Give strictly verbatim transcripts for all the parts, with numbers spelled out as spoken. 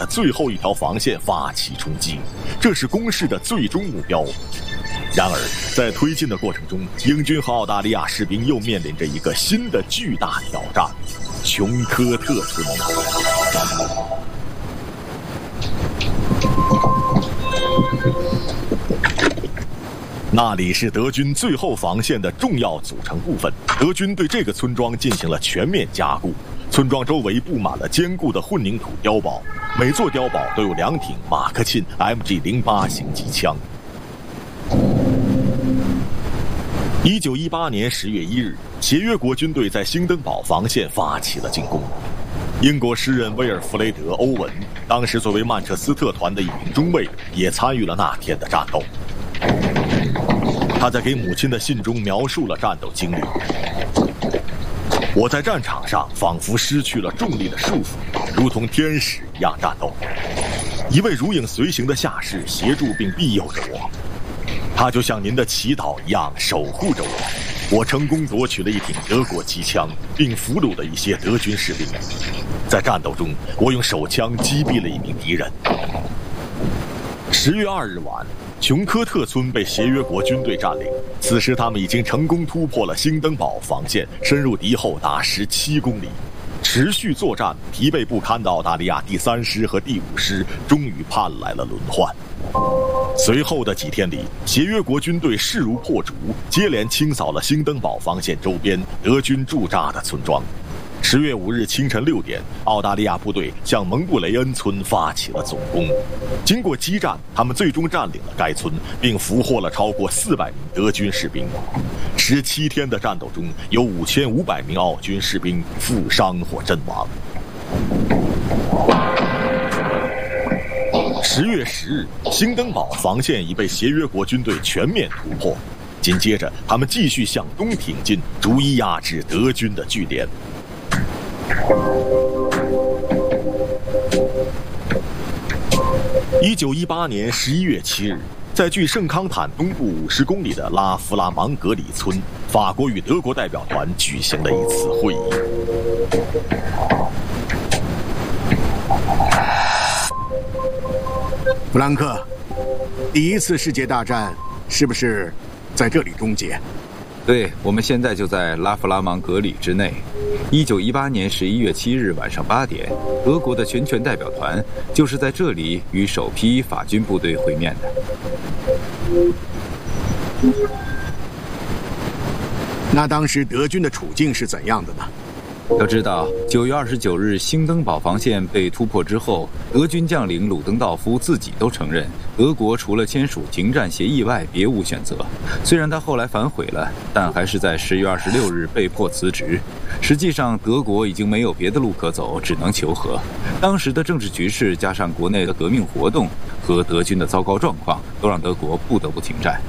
的最后一条防线发起冲击，这是攻势的最终目标。然而，在推进的过程中，英军和澳大利亚士兵又面临着一个新的巨大挑战——琼科特村。那里是德军最后防线的重要组成部分，德军对这个村庄进行了全面加固。村庄周围布满了坚固的混凝土碉堡，每座碉堡都有两挺马克沁 M G 零八 型机枪。一九一八年十月一日，协约国军队在兴登堡防线发起了进攻。英国诗人威尔弗雷德·欧文，当时作为曼彻斯特团的一名中尉，也参与了那天的战斗。他在给母亲的信中描述了战斗经历。我在战场上仿佛失去了重力的束缚，如同天使一样战斗。一位如影随形的下士协助并庇佑着我，他就像您的祈祷一样守护着我。我成功夺取了一挺德国机枪，并俘虏了一些德军士兵。在战斗中，我用手枪击毙了一名敌人。十月二日晚，琼科特村被协约国军队占领。此时，他们已经成功突破了兴登堡防线，深入敌后达十七公里。持续作战、疲惫不堪的澳大利亚第三师和第五师终于盼来了轮换。随后的几天里，协约国军队势如破竹，接连清扫了兴登堡防线周边德军驻扎的村庄。十月五日清晨六点，澳大利亚部队向蒙布雷恩村发起了总攻。经过激战，他们最终占领了该村，并俘获了超过四百名德军士兵。十七天的战斗中，有五千五百名澳军士兵负伤或阵亡。十月十日，兴登堡防线已被协约国军队全面突破。紧接着，他们继续向东挺进，逐一压制德军的据点。一九一八年十一月七日，在距圣康坦东部五十公里的拉弗拉芒格里村，法国与德国代表团举行了一次会议。 弗兰克，第一次世界大战是不是在这里终结？ 对，我们现在就在拉弗拉芒格里之内。一九一八年十一月七日晚上八点，德国的全权代表团就是在这里与首批法军部队会面的。 那当时德军的处境是怎样的呢？ 要知道，九月二十九日兴登堡防线被突破之后，德军将领鲁登道夫自己都承认，德国除了签署停战协议外别无选择。虽然他后来反悔了，但还是在十月二十六日被迫辞职。实际上，德国已经没有别的路可走，只能求和。当时的政治局势加上国内的革命活动和德军的糟糕状况，都让德国不得不停战。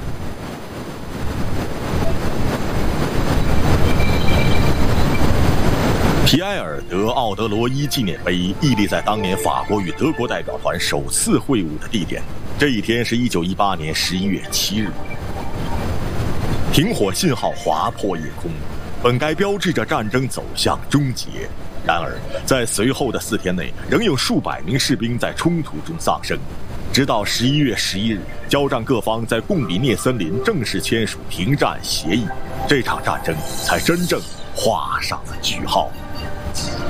皮埃尔德奥德罗伊纪念碑屹立在当年法国与德国代表团首次会晤的地点。这一天是一九一八年十一月七日。停火信号划破夜空，本该标志着战争走向终结。然而，在随后的四天内，仍有数百名士兵在冲突中丧生。直到十一月十一日，交战各方在贡比涅森林正式签署停战协议，这场战争才真正画上了句号。